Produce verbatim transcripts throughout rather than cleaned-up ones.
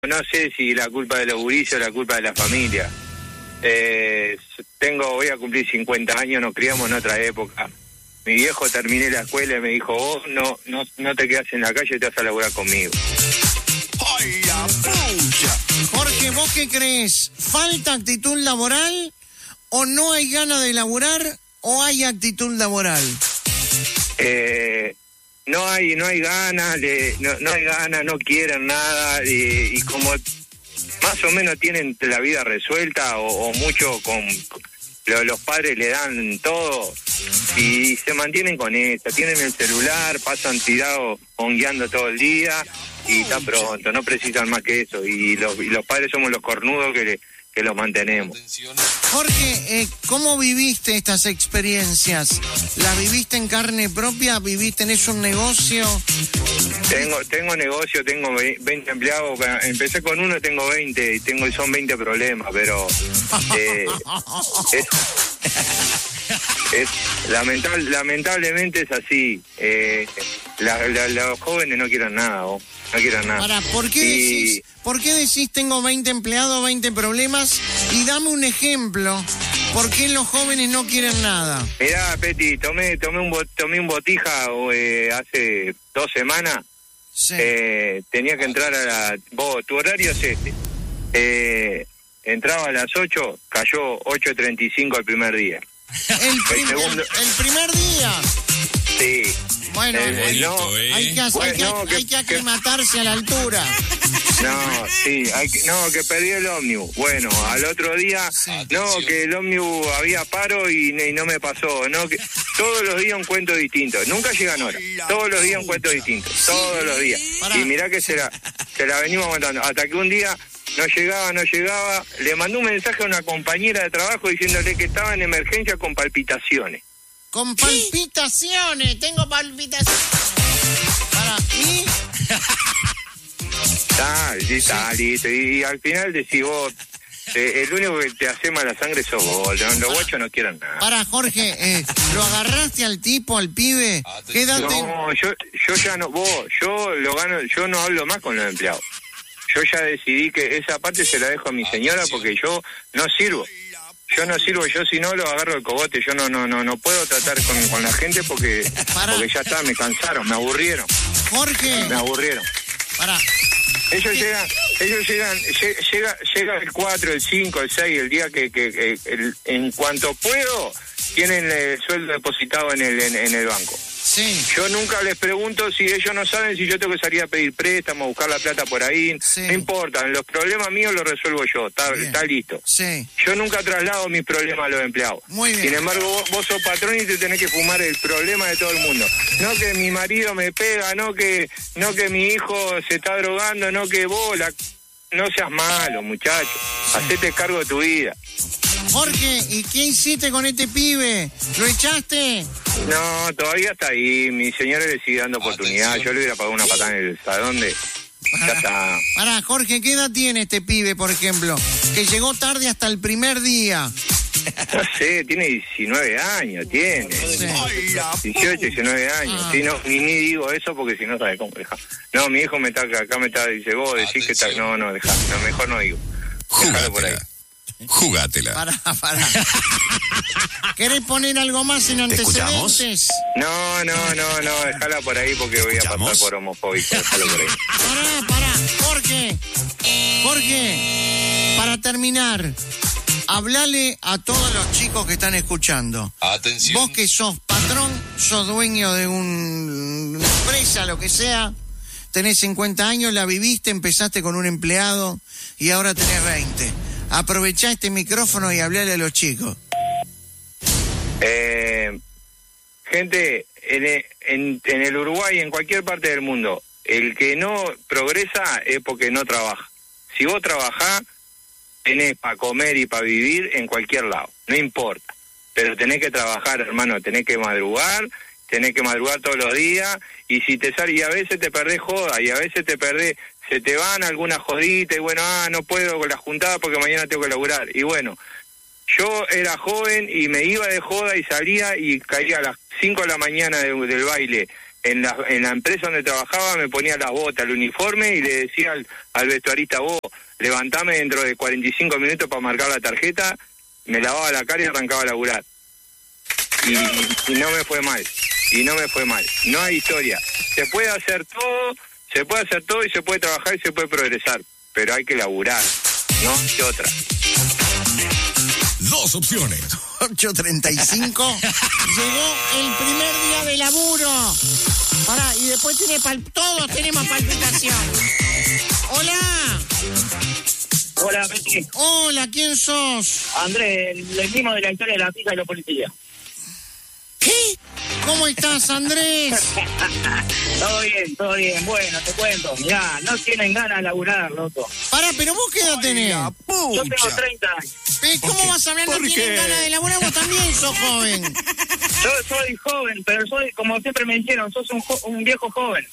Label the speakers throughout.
Speaker 1: no sé si la culpa de los gurises o la culpa de la familia. Eh, tengo, voy a cumplir cincuenta años, nos criamos en otra época. Mi viejo terminé la escuela y me dijo, vos no, no, no te quedas en la calle, te vas a laburar conmigo.
Speaker 2: ¡Ay, la pucha!
Speaker 3: Jorge, ¿vos qué crees? ¿Falta actitud laboral o no hay ganas de laburar o hay actitud laboral?
Speaker 1: Eh, no hay no hay ganas, le, no, no hay ganas, no quieren nada y, y como más o menos tienen la vida resuelta o, o mucho con... Los padres le dan todo y se mantienen con esto, tienen el celular, pasan tirados hongueando todo el día y está pronto, no precisan más que eso y los, y los padres somos los cornudos que, le, que los mantenemos.
Speaker 3: Jorge, eh, ¿cómo viviste estas experiencias? ¿Las viviste en carne propia? ¿Viviste en eso un negocio?
Speaker 1: Tengo tengo negocio, tengo veinte empleados, empecé con uno, tengo veinte, y tengo son veinte problemas, pero eh, es, es lamentable, lamentablemente es así. Eh, la, la, los jóvenes no quieren nada, ¿o? no quieren nada.
Speaker 3: Para, ¿por qué,
Speaker 1: y...
Speaker 3: decís, ¿por qué decís tengo veinte empleados, veinte problemas? Y dame un ejemplo. ¿Por qué los jóvenes no quieren nada?
Speaker 1: Mirá, Peti, tomé tomé un tomé un botija eh, hace dos semanas.
Speaker 3: Sí.
Speaker 1: Eh, tenía que entrar a la... Vos, tu horario es este. Eh, entraba a las ocho, cayó ocho treinta y cinco el primer día.
Speaker 3: ¿El, prim
Speaker 1: el, segundo...
Speaker 3: el, el primer día?
Speaker 1: Sí.
Speaker 3: Bueno,
Speaker 1: eh, no,
Speaker 3: eh. hay, que,
Speaker 1: bueno,
Speaker 3: hay, que,
Speaker 1: no, que,
Speaker 3: hay que aclimatarse que... a la altura.
Speaker 1: No, sí, hay que, no, que perdí el ómnibus. Bueno, al otro día, sí, no, que el ómnibus había paro y, y no me pasó. No, que todos los días un cuento distinto. Nunca llegan horas. Todos los días un cuento distinto. Todos los días. Y mirá que se la, se la venimos aguantando. Hasta que un día no llegaba, no llegaba. Le mandó un mensaje a una compañera de trabajo diciéndole que estaba en emergencia con palpitaciones.
Speaker 3: Con palpitaciones, tengo palpitaciones. Para mí.
Speaker 1: Está, sí, está, sí. listo. Y, y al final decís vos, eh, el único que te hace mala sangre sos vos. Los, los guachos no quieren nada.
Speaker 3: Para, Jorge, eh, ¿lo agarraste al tipo, al pibe? Quédate.
Speaker 1: No, yo, yo ya no, vos, yo lo gano, yo no hablo más con los empleados. Yo ya decidí que esa parte se la dejo a mi señora porque yo no sirvo. Yo no sirvo, yo si no lo agarro el cogote, yo no no no no puedo tratar con, con la gente porque, porque ya está, me cansaron, me aburrieron.
Speaker 3: Jorge.
Speaker 1: Me aburrieron.
Speaker 3: Para.
Speaker 1: Ellos llegan, ellos llegan, llega, llega el cuatro, el cinco, el seis, el día que, que, que el, en cuanto puedo, tienen el sueldo depositado en el, en, en el banco.
Speaker 3: Sí.
Speaker 1: Yo nunca les pregunto si ellos no saben si yo tengo que salir a pedir préstamo, a buscar la plata por ahí. Sí. No importa, los problemas míos los resuelvo yo, está, está listo.
Speaker 3: Sí.
Speaker 1: Yo nunca traslado mis problemas a los empleados.
Speaker 3: Muy bien.
Speaker 1: Sin embargo, vos, vos sos patrón y te tenés que fumar el problema de todo el mundo. No que mi marido me pega, no que no que mi hijo se está drogando, no que vos, la... no seas malo, muchacho. Sí. Hacete cargo de tu vida.
Speaker 3: Jorge, ¿y qué hiciste con este pibe? ¿Lo echaste?
Speaker 1: No, todavía está ahí. Mi señora le sigue dando oportunidad. Yo le hubiera pagado una patada en el... ¿Sabes dónde?
Speaker 3: Para,
Speaker 1: ya está.
Speaker 3: Pará, Jorge, ¿qué edad tiene este pibe, por ejemplo? Que llegó tarde hasta el primer día.
Speaker 1: No sé, tiene diecinueve años, tiene. Sí. dieciocho, diecinueve años. Ah. Sí, no, ni, ni digo eso porque si no, ¿sabes cómo? Deja. No, mi hijo me está acá, me está, dice, vos decís que está... No, no, deja, no, mejor no digo. Déjalo por ahí.
Speaker 4: Jugátela.
Speaker 3: Pará, pará. ¿Querés poner algo más en antecedentes?
Speaker 1: No, no, no, no, déjala por ahí porque voy a pasar por homofóbico. Déjalo por ahí.
Speaker 3: Pará, pará, Jorge. Jorge, para terminar, hablale a todos los chicos que están escuchando.
Speaker 4: Atención.
Speaker 3: Vos que sos patrón, sos dueño de un, una empresa, lo que sea, tenés cincuenta años, la viviste, empezaste con un empleado y ahora tenés veinte. Aprovechá este micrófono y hablale a los chicos.
Speaker 1: Eh, gente, en, en, en el Uruguay, en cualquier parte del mundo, el que no progresa es porque no trabaja. Si vos trabajás, tenés para comer y para vivir en cualquier lado, no importa. Pero tenés que trabajar, hermano, tenés que madrugar, tenés que madrugar todos los días, y si te sale, y a veces te perdés joda, y a veces te perdés, se te van algunas joditas, y bueno, ah, no puedo con la juntada porque mañana tengo que laburar. Y bueno, yo era joven y me iba de joda y salía y caía a las cinco de la mañana de, del baile en la, en la empresa donde trabajaba me ponía las botas, el uniforme y le decía al, al vestuarista, vos, levantame dentro de cuarenta y cinco minutos para marcar la tarjeta, me lavaba la cara y arrancaba a laburar. Y, y no me fue mal, y no me fue mal. No hay historia. Se puede hacer todo, se puede hacer todo y se puede trabajar y se puede progresar, pero hay que laburar, ¿no? ¿Qué otra?
Speaker 2: Dos opciones.
Speaker 3: ocho treinta y cinco. Llegó el primer día de laburo. Pará, y después tiene pal... todos tenemos palpitación. Hola.
Speaker 4: Hola, Betty.
Speaker 3: Hola, ¿quién sos?
Speaker 4: Andrés, el, el mismo de la historia de la pizza y los policías.
Speaker 3: ¿Qué? ¿Cómo estás, Andrés?
Speaker 4: Todo bien, todo bien. Bueno, te cuento. Mirá, no tienen ganas de laburar, loco.
Speaker 3: Pará, pero vos qué edad tenés.
Speaker 2: La
Speaker 4: Yo tengo
Speaker 2: pucha.
Speaker 4: treinta años.
Speaker 3: Eh, ¿Cómo vas a hablar? No
Speaker 2: ¿Por
Speaker 3: tienen
Speaker 2: qué?
Speaker 3: ganas de laburar, vos también sos joven.
Speaker 4: Yo soy joven, pero soy, como siempre me dijeron, sos un, jo- un viejo joven.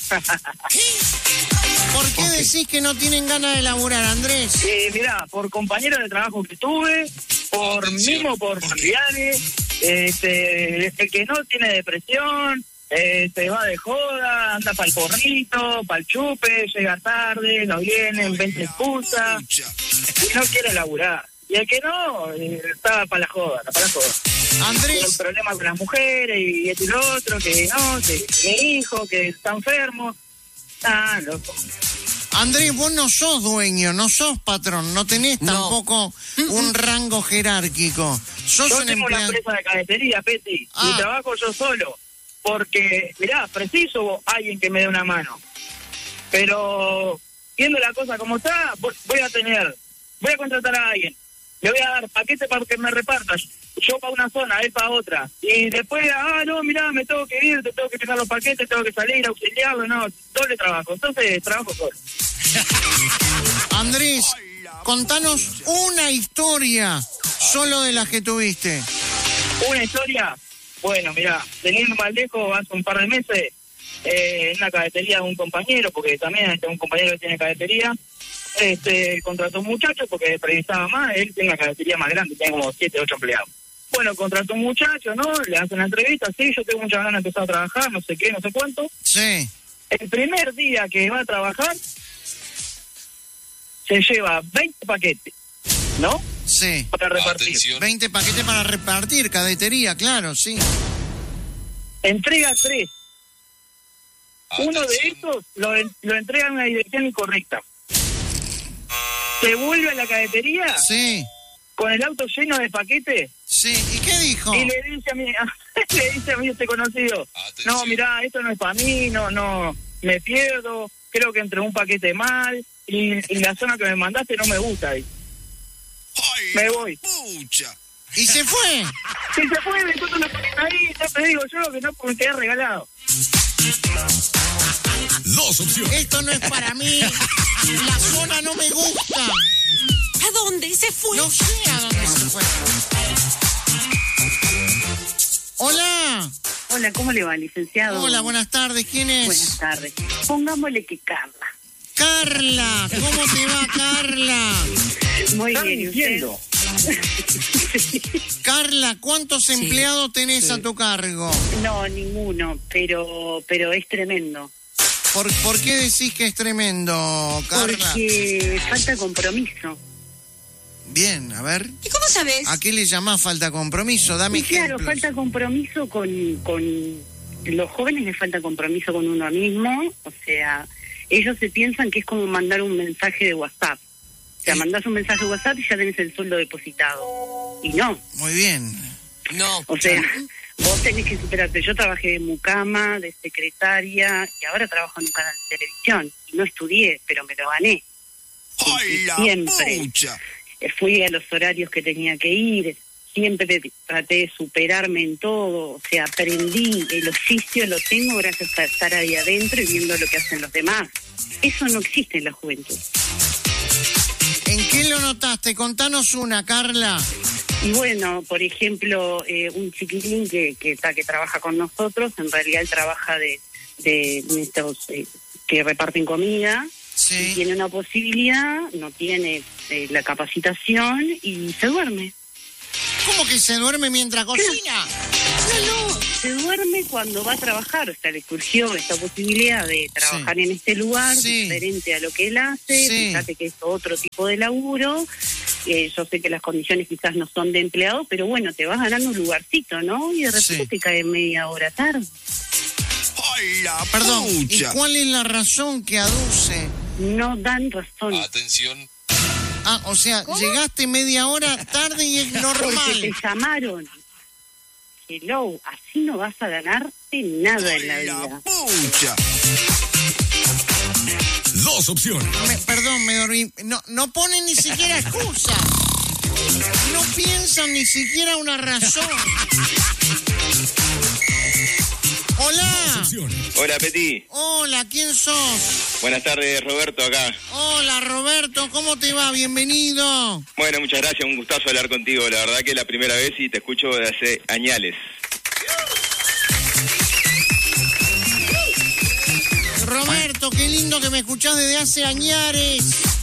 Speaker 3: ¿Por qué decís que no tienen ganas de laburar, Andrés?
Speaker 4: Y mirá, por compañeros de trabajo que tuve, por
Speaker 2: Atención.
Speaker 4: mismo por familiares, este, el que no tiene depresión, eh, se va de joda, anda para el porrito, para el chupe, llega tarde, no viene, inventa excusa,
Speaker 2: Pucha.
Speaker 4: y no quiere laburar. Y el que no, eh, está para la joda, para la joda. Tiene
Speaker 3: Andrés,
Speaker 4: problemas con las mujeres y esto y lo otro, que no, que mi hijo, que está enfermo. Ah, loco.
Speaker 3: Andrés, vos no sos dueño, no sos patrón, no tenés tampoco un rango jerárquico. Sos
Speaker 4: Yo
Speaker 3: un
Speaker 4: tengo una
Speaker 3: empleado.
Speaker 4: empresa de cadetería, Peti,
Speaker 3: Ah.
Speaker 4: y trabajo yo solo, porque, mirá, preciso alguien que me dé una mano. Pero, viendo la cosa como está, voy voy a tener, voy a contratar a alguien, le voy a dar paquete para que me reparta, yo para una zona, él para otra. Y después, ah, no, mirá, me tengo que ir, te tengo que dejar los paquetes, tengo que salir, auxiliarlo, no, doble trabajo. Entonces, trabajo solo.
Speaker 3: Andrés, contanos una historia solo de las que tuviste.
Speaker 4: Una historia, bueno, mirá, teniendo mal lejos hace un par de meses, eh, en una cadetería de un compañero, porque también este, un compañero que tiene cadetería, este, contrató un muchacho porque precisaba más, él tiene una cadetería más grande, tiene como siete, ocho empleados. Bueno, contrató un muchacho, ¿no? Le hacen la entrevista, sí, yo tengo muchas ganas de empezar a trabajar, no sé qué, no sé cuánto.
Speaker 3: Sí.
Speaker 4: El primer día que va a trabajar, se lleva veinte paquetes, ¿no?
Speaker 3: Sí.
Speaker 4: Para repartir.
Speaker 3: veinte paquetes para repartir, cadetería, claro, sí.
Speaker 4: Entrega tres. Uno de estos lo, en- lo entrega en una dirección incorrecta. Se vuelve a la cadetería
Speaker 3: Sí,
Speaker 4: con el auto lleno de paquetes
Speaker 3: sí. ¿Y qué dijo?
Speaker 4: y le dice a mí, le dice a mí este conocido, no, mirá, esto no es para mí, no, no, me pierdo, creo que entré un paquete mal y, y la zona que me mandaste no me gusta. Y
Speaker 2: Ay,
Speaker 4: Me
Speaker 2: la
Speaker 4: voy.
Speaker 2: Pucha.
Speaker 3: Y se fue.
Speaker 4: si se fue, me encuentro la paquete ahí, ya te digo yo que no, porque me quedé regalado.
Speaker 2: Dos opciones.
Speaker 3: Esto no es para mí. La zona no me gusta.
Speaker 5: ¿A dónde se fue?
Speaker 3: No sé a dónde se fue. Hola.
Speaker 6: Hola, ¿cómo le va, licenciado?
Speaker 3: Hola, buenas tardes. ¿Quién es?
Speaker 6: Buenas tardes. Pongámosle que Carla.
Speaker 3: Carla. ¿Cómo te va, Carla?
Speaker 6: Muy
Speaker 4: Están
Speaker 6: bien, ¿y usted?
Speaker 4: mintiendo.
Speaker 3: Carla, ¿cuántos empleados tenés a tu cargo?
Speaker 6: No, ninguno, pero pero es tremendo.
Speaker 3: ¿Por, ¿Por qué decís que es tremendo, Carla?
Speaker 6: Porque falta compromiso.
Speaker 3: Bien, a ver.
Speaker 5: ¿Y cómo sabes?
Speaker 3: ¿A qué le llamás falta de compromiso? Dame
Speaker 6: Y claro,
Speaker 3: ejemplos.
Speaker 6: falta compromiso con, con... Los jóvenes les falta compromiso con uno mismo. O sea, ellos se piensan que es como mandar un mensaje de WhatsApp. O sea,
Speaker 3: Sí.
Speaker 6: mandás un mensaje de WhatsApp y ya tenés el sueldo depositado. Y no.
Speaker 3: Muy bien.
Speaker 5: No.
Speaker 6: O sea, vos tenés que superarte. Yo trabajé de mucama, de secretaria, y ahora trabajo en un canal de televisión. Y no estudié, pero me lo gané.
Speaker 2: Ay, la
Speaker 6: Siempre.
Speaker 2: pucha.
Speaker 6: Eh, Fui a los horarios que tenía que ir, siempre traté de superarme en todo. O sea, aprendí, el oficio lo tengo gracias a estar ahí adentro y viendo lo que hacen los demás. Eso no existe en la juventud.
Speaker 3: ¿En qué lo notaste? Contanos una, Carla.
Speaker 6: Y bueno, por ejemplo, eh, un chiquilín que, que, está, que trabaja con nosotros, en realidad él trabaja de, de estos eh, que reparten comida, y
Speaker 3: Sí.
Speaker 6: tiene una posibilidad, no tiene eh, la capacitación y se duerme.
Speaker 3: ¿Cómo que se duerme mientras cocina?
Speaker 6: No, no, se duerme cuando va a trabajar. O sea, le surgió esta posibilidad de trabajar
Speaker 3: Sí.
Speaker 6: en este lugar,
Speaker 3: Sí.
Speaker 6: diferente a lo que él hace.
Speaker 3: Sí.
Speaker 6: Fíjate que es otro tipo de laburo. Eh, yo sé que las condiciones quizás no son de empleado, pero bueno, te vas ganando un lugarcito, ¿no? Y de repente
Speaker 3: Sí.
Speaker 6: te cae media hora tarde.
Speaker 2: ¡Ay, la
Speaker 3: Perdón, ¿y
Speaker 2: pucha!
Speaker 3: cuál es la razón que aduce?
Speaker 6: No dan razón.
Speaker 2: Atención.
Speaker 3: Ah, o sea, llegaste media hora tarde y es
Speaker 6: Porque te
Speaker 3: normal.
Speaker 6: llamaron. Hello, así no vas a ganarte nada en la
Speaker 2: ¡Ay, la
Speaker 6: vida.
Speaker 2: pucha! Dos opciones.
Speaker 3: Me- perdón, me dormí. No, no ponen ni siquiera excusa. No piensan ni siquiera una razón.
Speaker 2: Dos
Speaker 3: Hola.
Speaker 2: opciones.
Speaker 1: Hola, Peti.
Speaker 3: Hola, ¿quién sos?
Speaker 1: Buenas tardes, Roberto, acá.
Speaker 3: Hola, Roberto, ¿cómo te va? Bienvenido.
Speaker 1: Bueno, muchas gracias, un gustazo hablar contigo. La verdad que es la primera vez y te escucho desde hace añales.
Speaker 3: Roberto, qué lindo que me escuchás desde hace añares.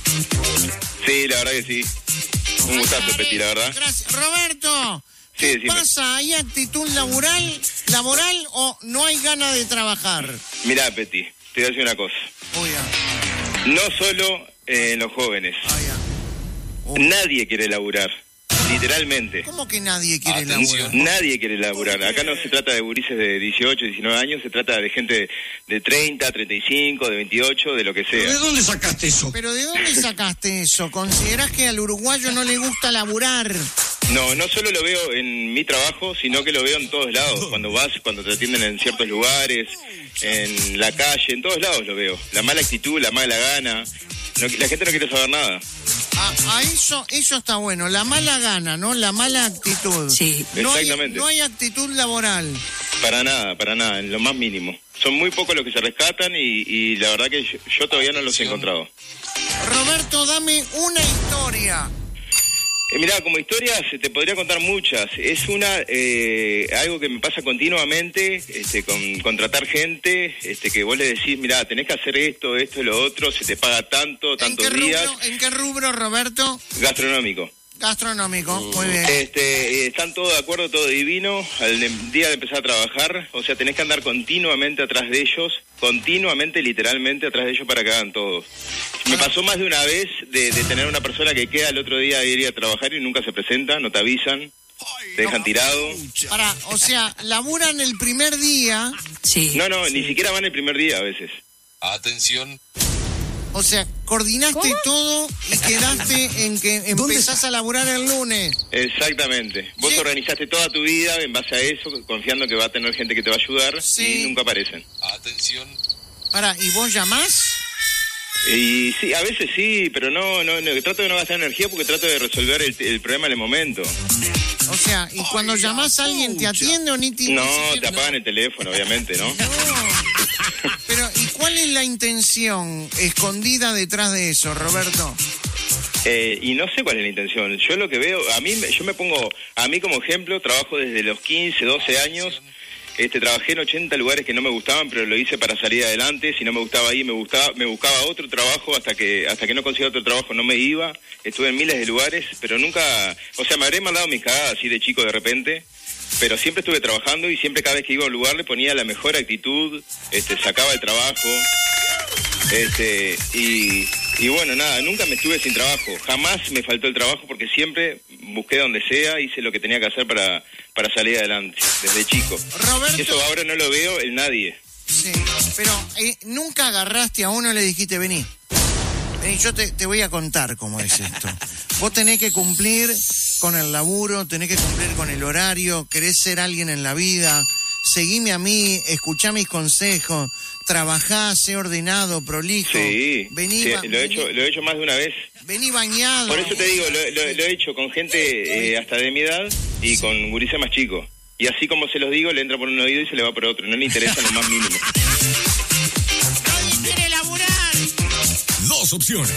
Speaker 1: Sí, la verdad que sí. Un gustazo, Peti, la verdad.
Speaker 3: Gracias. Roberto,
Speaker 1: Sí,
Speaker 3: ¿qué
Speaker 1: decime.
Speaker 3: pasa? ¿Hay actitud laboral, laboral o no hay ganas de trabajar?
Speaker 1: Mirá, Peti, te voy a decir una cosa.
Speaker 3: Oiga,
Speaker 1: No solo eh, en los jóvenes.
Speaker 3: oiga. Oh.
Speaker 1: Nadie quiere laburar. Literalmente.
Speaker 3: ¿Cómo que nadie quiere
Speaker 2: Atención.
Speaker 3: laburar?
Speaker 1: Nadie quiere laburar. Acá no se trata de gurises de dieciocho, diecinueve años, se trata de gente de treinta, treinta y cinco, de veintiocho, de lo que sea.
Speaker 2: dónde sacaste eso?
Speaker 3: ¿Pero de dónde sacaste eso? ¿Considerás que al uruguayo no le gusta laburar?
Speaker 1: No, no solo lo veo en mi trabajo, sino que lo veo en todos lados. Cuando vas, cuando te atienden en ciertos lugares, en la calle, en todos lados lo veo. La mala actitud, la mala gana. No, la gente no quiere saber nada.
Speaker 3: A, a eso, eso está bueno. La mala gana, ¿no? La mala actitud.
Speaker 5: Sí.
Speaker 3: No hay,
Speaker 1: Exactamente.
Speaker 3: no hay actitud laboral.
Speaker 1: Para nada, para nada, en lo más mínimo. Son muy pocos los que se rescatan y, y la verdad que yo, yo todavía no los he encontrado.
Speaker 3: Roberto, dame una historia.
Speaker 1: Eh, mirá, como historias te podría contar muchas. Es una eh, algo que me pasa continuamente, este, con contratar gente, este, que vos le decís, mirá, tenés que hacer esto, esto y lo otro, se te paga tanto,
Speaker 3: ¿En
Speaker 1: tantos
Speaker 3: qué,
Speaker 1: días.
Speaker 3: rubro, ¿En qué rubro, Roberto?
Speaker 1: Gastronómico.
Speaker 3: Gastronómico, muy bien.
Speaker 1: Este, eh, están todos de acuerdo, todo divino. Al de- día de empezar a trabajar, o sea, tenés que andar continuamente atrás de ellos, continuamente, literalmente atrás de ellos para que hagan todo. Me pasó más de una vez de, de tener una persona que queda el otro día de ir a trabajar y nunca se presenta, no te avisan, te dejan tirado.
Speaker 3: Para, o sea, laburan el primer día,
Speaker 5: Sí.
Speaker 1: No, no, ni siquiera van el primer día a veces.
Speaker 2: Atención.
Speaker 3: o sea, coordinaste todo y quedaste en que empezás a laburar el lunes.
Speaker 1: Exactamente. Vos
Speaker 3: Sí.
Speaker 1: organizaste toda tu vida en base a eso, confiando que va a tener gente que te va a ayudar
Speaker 3: Sí.
Speaker 1: y nunca aparecen.
Speaker 2: Atención.
Speaker 3: Para, ¿y vos llamás?
Speaker 1: Y sí, a veces sí, pero no, no, no, trato de no gastar energía porque trato de resolver el, el problema en el momento.
Speaker 3: O sea, ¿y cuando llamás a alguien te atiende o ni te...
Speaker 1: No,
Speaker 3: ni siquiera-
Speaker 1: te apagan el teléfono, obviamente, ¿no?
Speaker 3: No. Pero, ¿y cuál es la intención escondida detrás de eso, Roberto?
Speaker 1: Eh, y no sé cuál es la intención. Yo lo que veo, a mí, me- yo me pongo, a mí como ejemplo, trabajo desde los quince, doce años. Este, trabajé en ochenta lugares que no me gustaban, pero lo hice para salir adelante. Si no me gustaba ahí, me gustaba, me buscaba otro trabajo hasta que, hasta que no conseguía otro trabajo, no me iba. Estuve en miles de lugares, pero nunca, o sea, me habré mandado mis cagadas así de chico de repente, pero siempre estuve trabajando y siempre cada vez que iba a un lugar le ponía la mejor actitud, este, sacaba el trabajo, este, y, y bueno, nada, nunca me estuve sin trabajo, jamás me faltó el trabajo porque siempre busqué donde sea, hice lo que tenía que hacer para, para salir adelante, desde chico.
Speaker 3: Roberto...
Speaker 1: Y eso ahora no lo veo en nadie.
Speaker 3: Sí, pero eh, nunca agarraste a uno y le dijiste, vení. Vení, yo te, te voy a contar cómo es esto. Vos tenés que cumplir con el laburo, tenés que cumplir con el horario, querés ser alguien en la vida, seguime a mí, escuchá mis consejos, trabajá, sé ordenado, prolijo.
Speaker 1: Sí,
Speaker 3: vení,
Speaker 1: sí,
Speaker 3: ba-
Speaker 1: lo, he hecho,
Speaker 3: vení,
Speaker 1: lo he hecho más de una vez.
Speaker 3: vení bañado.
Speaker 1: Por eso te digo, lo, lo- lo he hecho con gente eh, hasta de mi edad y con gurises más chicos. Y así como se los digo, le entra por un oído y se le va por otro. No le interesa lo más mínimo.
Speaker 3: ¡Nadie quiere laburar!
Speaker 2: Dos opciones.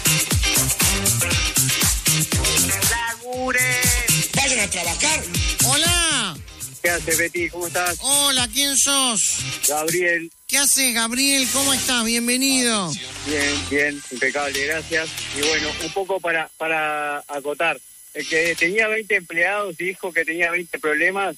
Speaker 2: Vayan a trabajar.
Speaker 3: Hola,
Speaker 4: ¿Qué hace, Betty? ¿Cómo estás?
Speaker 3: hola, ¿quién sos?
Speaker 4: Gabriel.
Speaker 3: ¿Qué haces, Gabriel? ¿Cómo estás? Bienvenido.
Speaker 4: Bien, bien, impecable, gracias. Y bueno, un poco para, para acotar. El que tenía veinte empleados y dijo que tenía veinte problemas,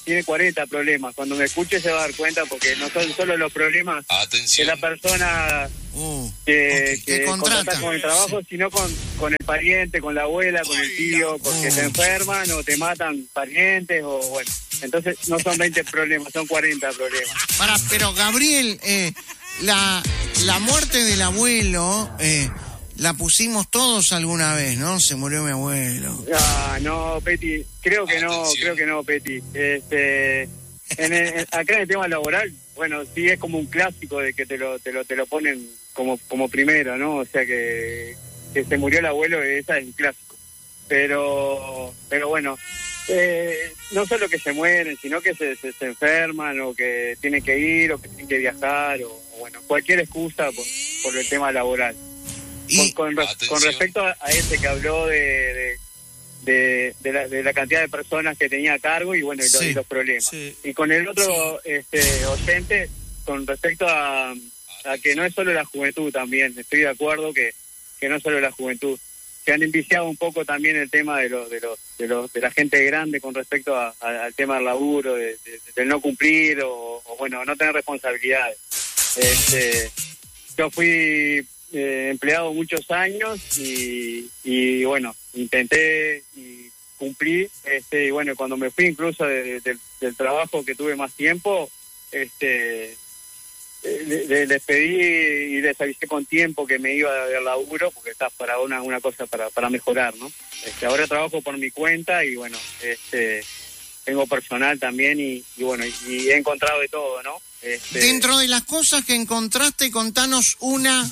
Speaker 4: tiene cuarenta problemas. Cuando me escuche se va a dar cuenta, porque no son solo los problemas
Speaker 2: Atención.
Speaker 4: de la persona
Speaker 3: Uh,
Speaker 4: que,
Speaker 3: ok,
Speaker 4: que
Speaker 3: que
Speaker 4: contrata
Speaker 3: contrata.
Speaker 4: con el trabajo, sino con, con el pariente, con la abuela, con el tío, porque
Speaker 3: Oh.
Speaker 4: se enferman o te matan parientes, o bueno. Entonces no son veinte problemas, son cuarenta problemas.
Speaker 3: Para, pero Gabriel, eh, la, la muerte del abuelo eh, la pusimos todos alguna vez, ¿no? Se murió mi abuelo.
Speaker 4: Ah, no, Peti, creo que no,
Speaker 2: Atención.
Speaker 4: creo que no, Peti. Este, en el- en- acá en el tema laboral, bueno, sí es como un clásico de que te lo, te lo, te lo ponen como, como primero, ¿no? O sea que, que se murió el abuelo, esa es un clásico. Pero, pero bueno, eh, no solo que se mueren, sino que se, se, se enferman, o que tienen que ir, o que tienen que viajar, o bueno, cualquier excusa por, por el tema laboral.
Speaker 3: Y,
Speaker 4: Con, con, re-
Speaker 2: Atención.
Speaker 4: con respecto a, a ese que habló de, de, de, de la, de la cantidad de personas que tenía a cargo y bueno, y, los-
Speaker 3: Sí.
Speaker 4: y los problemas.
Speaker 7: Sí.
Speaker 4: Y con el otro este oyente, con respecto a, a que no es solo la juventud también, estoy de acuerdo que, que no es solo la juventud. Se han enviciado un poco también el tema de los de los de los de la gente grande con respecto a- a- al tema del laburo, de, de- del no cumplir o, o bueno, no tener responsabilidades. Este, yo fui eh, empleado muchos años y, y bueno, intenté y cumplí, este, y bueno, cuando me fui incluso de- de- del trabajo que tuve más tiempo, este eh, le- le- les pedí y les avisé con tiempo que me iba del laburo, porque está para una una cosa para para mejorar, ¿no? Este, ahora trabajo por mi cuenta y bueno, este tengo personal también y, y bueno, y, y he encontrado de todo, ¿no? Este,
Speaker 3: dentro de las cosas que encontraste, contanos una.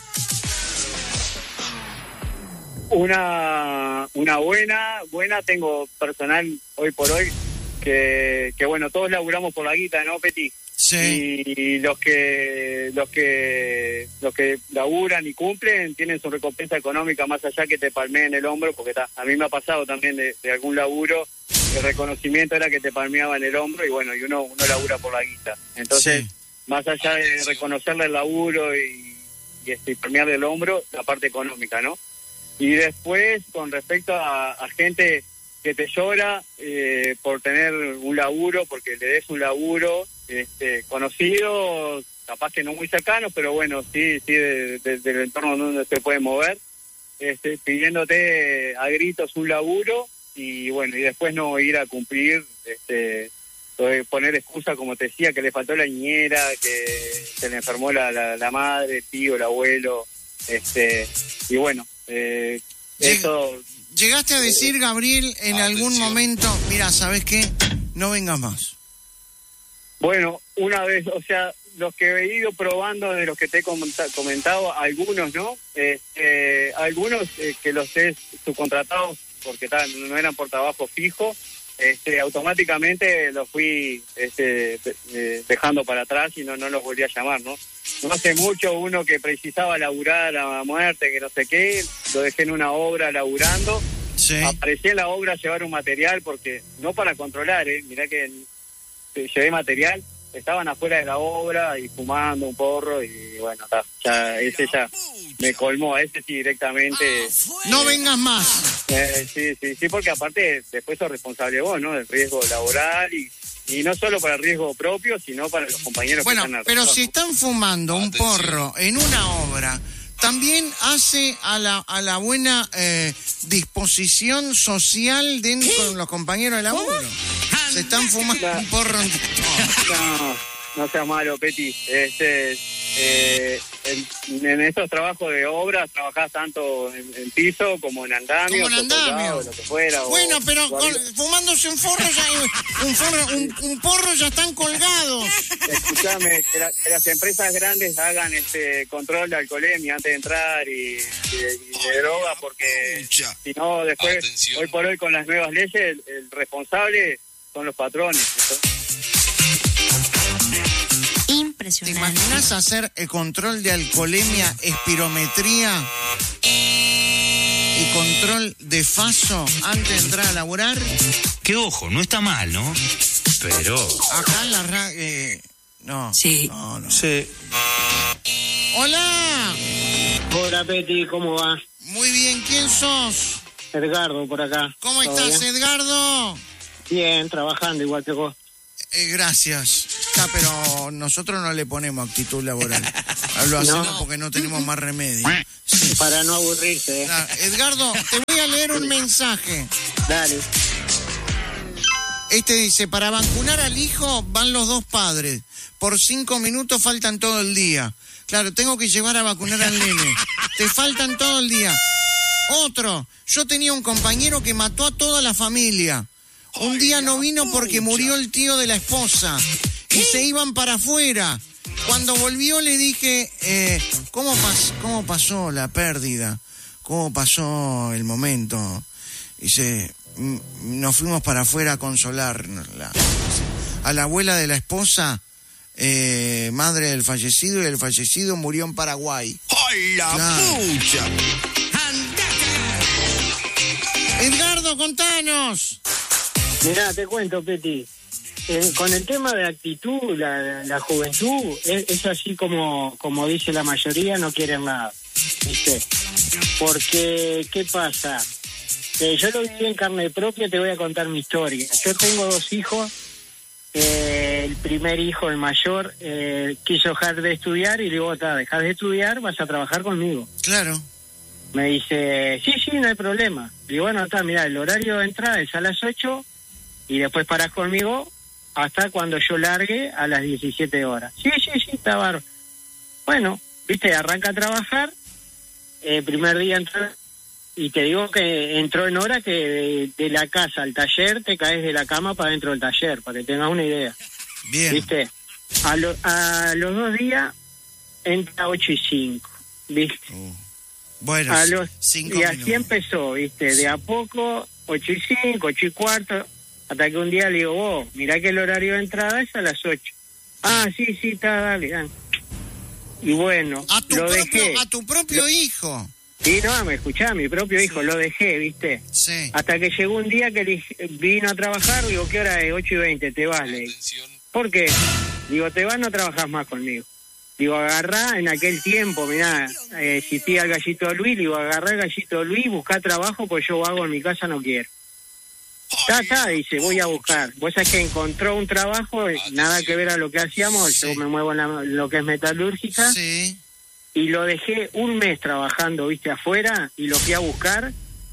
Speaker 4: Una una buena, buena tengo personal hoy por hoy, que, que bueno, todos laburamos por la guita, ¿no, Peti?
Speaker 3: Sí.
Speaker 4: Y los que los que los que laburan y cumplen tienen su recompensa económica, más allá que te palmeen el hombro, porque ta, a mí me ha pasado también de, de algún laburo, el reconocimiento era que te palmeaban el hombro y bueno, y uno uno labura por la guita. Entonces,
Speaker 3: Sí.
Speaker 4: más allá de reconocerle el laburo y, y, este, y palmearle el hombro, la parte económica, ¿no? Y después, con respecto a, a gente que te llora eh, por tener un laburo, porque le des un laburo, este, conocido, capaz que no muy cercano, pero bueno, sí, sí, de- de- del entorno donde se puede mover, este, pidiéndote a gritos un laburo y bueno, y después no ir a cumplir, este, eh, poner excusa, como te decía, que le faltó la niñera, que se le enfermó la, la, la madre, el tío, el abuelo, este, y bueno, eh,
Speaker 3: Sí.
Speaker 4: eso...
Speaker 3: ¿Llegaste a decir, Gabriel, en algún
Speaker 2: Atención.
Speaker 3: momento, mira, ¿sabes qué? No vengas más.
Speaker 4: Bueno, una vez, o sea, los que he ido probando, de los que te he comenta- comentado, algunos, ¿no? Este, algunos eh, que los he subcontratado porque tal, no eran por trabajo fijo, este, automáticamente los fui este, eh, dejando para atrás y no, no los volví a llamar, ¿no? No hace mucho uno que precisaba laburar a muerte, que no sé qué, lo dejé en una obra laburando.
Speaker 3: Sí.
Speaker 4: Aparecí en la obra a llevar un material, porque no para controlar, ¿eh? Mirá que eh, llevé material, estaban afuera de la obra y fumando un porro y bueno, ta, ya ese ya me colmó, a ese sí directamente.
Speaker 3: No vengas más.
Speaker 4: Eh, sí, sí, sí, porque aparte después sos responsable vos, ¿no? Del riesgo laboral y, y no solo para el riesgo propio, sino para los compañeros
Speaker 3: Bueno,
Speaker 4: que están
Speaker 3: pero
Speaker 4: alrededor,
Speaker 3: si
Speaker 4: ¿no?
Speaker 3: están fumando un
Speaker 2: Atención.
Speaker 3: porro en una obra, también hace a la a la buena eh, disposición social dentro con los compañeros de laburo. Se están fumando un porro. en-
Speaker 4: No, no seas malo, Peti. Este, eh, en, en estos trabajos de obra trabajás tanto en, en piso como en andamio,
Speaker 3: Como en andamio.
Speaker 4: lo que fuera. o-
Speaker 3: Bueno, pero
Speaker 4: o
Speaker 3: col-
Speaker 4: arriba.
Speaker 3: fumándose un forro ya, un, forro- un, un porro ya están colgados.
Speaker 4: Escuchame, que, la- que las empresas grandes hagan este control de alcoholemia antes de entrar y, y de, y de droga, porque si no, después,
Speaker 2: Atención.
Speaker 4: hoy por hoy con las nuevas leyes, el, el responsable son los patrones.
Speaker 3: ¿Te
Speaker 5: Impresionante.
Speaker 3: imaginas hacer el control de alcoholemia, espirometría y control de faso antes de entrar a laburar?
Speaker 7: Que ojo, no está mal, ¿no? Pero...
Speaker 3: Acá en la ra- eh, no.
Speaker 5: Sí.
Speaker 3: No, no.
Speaker 7: Sí.
Speaker 3: Hola.
Speaker 8: Hola Peti, ¿cómo va?
Speaker 3: Muy bien, ¿quién sos?
Speaker 8: Edgardo por acá.
Speaker 3: ¿Cómo
Speaker 8: ¿Todo
Speaker 3: estás,
Speaker 8: bien?
Speaker 3: Edgardo?
Speaker 8: Bien, trabajando igual que vos.
Speaker 3: Eh, gracias. Ah, pero nosotros no le ponemos actitud laboral. Lo hacemos
Speaker 8: No.
Speaker 3: porque no tenemos más remedio. Sí.
Speaker 8: Para no aburrirse, ¿eh?
Speaker 3: Claro. Edgardo, te voy a leer un mensaje.
Speaker 8: Dale.
Speaker 3: Este dice, para vacunar al hijo van los dos padres. Por cinco minutos faltan todo el día. Claro, tengo que llevar a vacunar al nene. Te faltan todo el día. Otro, yo tenía un compañero que mató a toda la familia. Un día no vino porque murió el tío de la esposa. Y se iban para afuera. Cuando volvió le dije, eh, ¿cómo, pas- ¿cómo pasó la pérdida? ¿Cómo pasó el momento? Dice, "Mm, nos fuimos para afuera a consolarla. A la abuela de la esposa, eh, madre del fallecido, y el fallecido murió en Paraguay.
Speaker 2: ¡Ay, la
Speaker 3: Claro.
Speaker 2: pucha!
Speaker 3: Edgardo, contanos.
Speaker 8: Mirá, te cuento, Peti. Eh, con el tema de actitud, la, la juventud, es, es así como, como dice la mayoría, no quieren nada, ¿viste? Porque, ¿qué pasa? Eh, yo lo viví en carne propia, te voy a contar mi historia. Yo tengo dos hijos. Eh, el primer hijo, el mayor, eh, quiso dejar de estudiar y le digo, "Ta, dejás de estudiar, vas a trabajar conmigo".
Speaker 3: Claro.
Speaker 8: Me dice, sí, sí, no hay problema. Digo, bueno, está, mira, el horario de entrada es a las ocho y después parás conmigo hasta cuando yo largue a las diecisiete horas. Sí, sí, sí, está bárbaro. Bueno, viste, arranca a trabajar, el primer día entró, y te digo que entró en hora que de, de la casa al taller te caes de la cama para dentro del taller, para que tengas una idea.
Speaker 3: Bien.
Speaker 8: ¿Viste? A, lo- a los dos días entra ocho y cinco, ¿viste?
Speaker 3: Uh, Bueno,
Speaker 8: A los,
Speaker 3: cinco
Speaker 8: y así
Speaker 3: minutos.
Speaker 8: empezó, ¿viste? De a poco, ocho y cinco, ocho y cuarto, hasta que un día le digo, vos, mirá que el horario de entrada es a las ocho. Ah, sí, sí, está, dale, dale. Y bueno,
Speaker 3: A tu,
Speaker 8: lo
Speaker 3: propio,
Speaker 8: dejé.
Speaker 3: a tu propio hijo.
Speaker 8: Sí, no, me escuchá, mi propio hijo, lo dejé, ¿viste?
Speaker 3: Sí.
Speaker 8: Hasta que llegó un día que le dije- vino a trabajar, digo, ¿qué hora es? ocho y veinte, te vas, le digo.
Speaker 2: Atención.
Speaker 8: ¿Por qué? Digo, te vas, no trabajás más conmigo. Digo, agarrá en aquel tiempo, mirá, eh, existía el gallito Luis, digo, agarrá el gallito Luis, buscá trabajo, pues yo hago en mi casa, no quiero. Está, está, dice, voy a buscar. Vos sabés que encontró un trabajo, eh, nada que ver a lo que hacíamos,
Speaker 3: Sí.
Speaker 8: yo me muevo en, la- en lo que es metalúrgica,
Speaker 3: Sí.
Speaker 8: y lo dejé un mes trabajando, viste, afuera, y lo fui a buscar,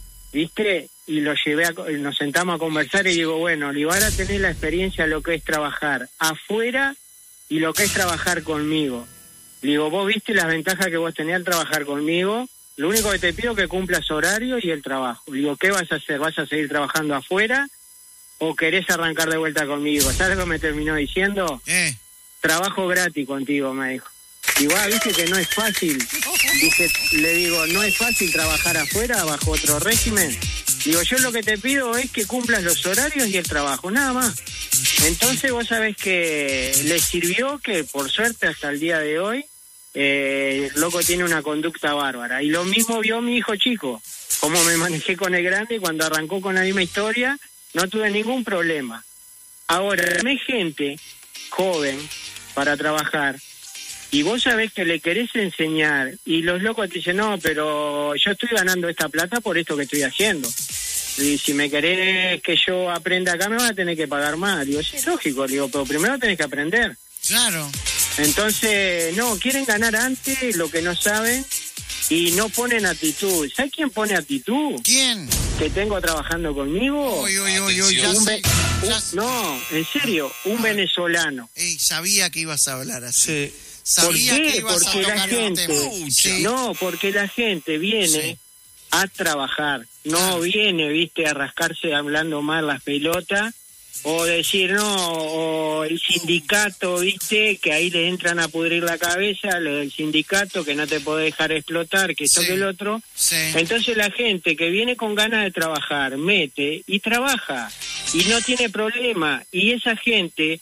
Speaker 8: viste, y lo llevé, a, co- nos sentamos a conversar y digo, bueno, le van a tener la experiencia de lo que es trabajar afuera y lo que es trabajar conmigo. Le digo, vos viste las ventajas que vos tenías al trabajar conmigo, lo único que te pido es que cumplas horario y el trabajo. Le digo, ¿qué vas a hacer? ¿Vas a seguir trabajando afuera o querés arrancar de vuelta conmigo? ¿Sabes lo que me terminó diciendo?
Speaker 3: Eh.
Speaker 8: Trabajo gratis contigo, me dijo. Digo, ah, viste que no es fácil. Dice, le digo, no es fácil trabajar afuera bajo otro régimen. Digo, yo lo que te pido es que cumplas los horarios y el trabajo, nada más. Entonces vos sabés que le sirvió, que por suerte hasta el día de hoy, eh, el loco tiene una conducta bárbara. Y lo mismo vio mi hijo chico, cómo me manejé con el grande, y cuando arrancó con la misma historia, no tuve ningún problema. Ahora, hay gente joven para trabajar, y vos sabés que le querés enseñar, y los locos te dicen, no, pero yo estoy ganando esta plata por esto que estoy haciendo. Y si me querés que yo aprenda acá, me vas a tener que pagar más. Digo, sí, lógico, digo, pero primero tenés que aprender.
Speaker 3: Claro.
Speaker 8: Entonces, no, quieren ganar antes lo que no saben y no ponen actitud. ¿Sabes quién pone actitud?
Speaker 3: ¿Quién?
Speaker 8: Que tengo trabajando conmigo.
Speaker 3: Uy, uy, uy, uy, ya
Speaker 8: Un
Speaker 3: sé,
Speaker 8: ve-
Speaker 3: ya
Speaker 8: un-
Speaker 3: sé.
Speaker 8: no, en serio, un venezolano.
Speaker 3: Ey, sabía que ibas a hablar así.
Speaker 7: Sí.
Speaker 3: Sabía
Speaker 8: ¿Por qué?
Speaker 3: que ibas
Speaker 8: Porque
Speaker 3: a
Speaker 8: la
Speaker 3: tocar el
Speaker 8: gente-
Speaker 3: tema. Sí.
Speaker 8: No, porque la gente viene
Speaker 3: Sí.
Speaker 8: a trabajar, no
Speaker 3: Claro.
Speaker 8: viene, viste, a rascarse hablando mal las pelotas, o decir, no, o el sindicato, viste, que ahí le entran a pudrir la cabeza, lo del sindicato, que no te puede dejar explotar, que esto
Speaker 3: Sí.
Speaker 8: que el otro.
Speaker 3: Sí.
Speaker 8: Entonces la gente que viene con ganas de trabajar, mete y trabaja, y no tiene problema, y esa gente,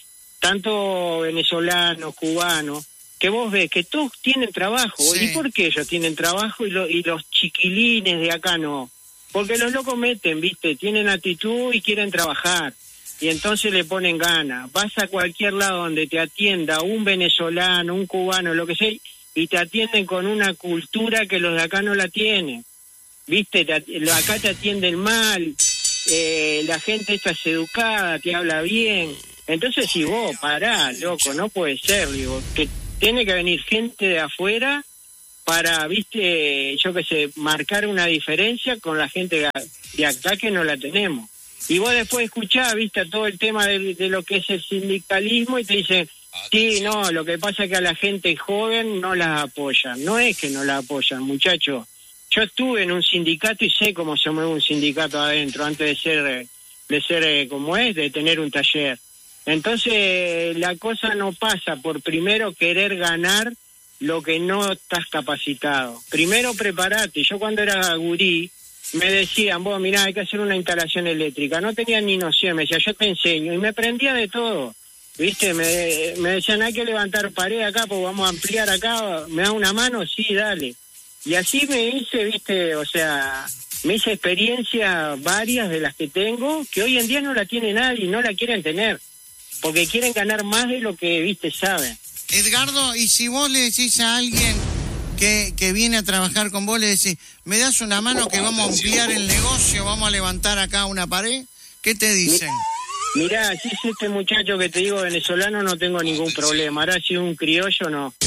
Speaker 8: tanto venezolanos, cubanos, que vos ves que todos tienen trabajo.
Speaker 3: Sí.
Speaker 8: ¿Y por qué ellos tienen trabajo y, lo- y los chiquilines de acá no? Porque los locos meten, viste, tienen actitud y quieren trabajar. Y entonces le ponen ganas. Vas a cualquier lado donde te atienda un venezolano, un cubano, lo que sea, y te atienden con una cultura que los de acá no la tienen. Viste, te at- lo- acá te atienden mal, eh, la gente esta es educada, te habla bien. Entonces si vos pará, loco, no puede ser, digo, que tiene que venir gente de afuera para, viste, yo qué sé, marcar una diferencia con la gente de acá que no la tenemos. Y vos después escuchás, viste, todo el tema de, de lo que es el sindicalismo y te dicen, sí, no, lo que pasa es que a la gente joven no las apoyan. No es que no las apoyan, muchachos. Yo estuve en un sindicato y sé cómo se mueve un sindicato adentro antes de ser, de ser como es, de tener un taller. Entonces la cosa no pasa por primero querer ganar lo que no estás capacitado. Primero preparate. Yo cuando era gurí me decían, vos mirá, hay que hacer una instalación eléctrica. No tenía ni noción, me decía, yo te enseño. Y me aprendía de todo. ¿Viste? Me, me decían, hay que levantar pared acá, pues vamos a ampliar acá. ¿Me da una mano? Sí, dale. Y así me hice, ¿viste? O sea, me hice experiencia varias de las que tengo, que hoy en día no la tiene nadie, no la quieren tener. Porque quieren ganar más de lo que, ¿viste? Saben.
Speaker 3: Edgardo, y si vos le decís a alguien que, que viene a trabajar con vos, le decís, ¿me das una mano que vamos a ampliar el negocio, vamos a levantar acá una pared? ¿Qué te dicen?
Speaker 8: Mirá, si es este muchacho que te digo venezolano, no tengo ningún problema. Ahora si es un criollo, no.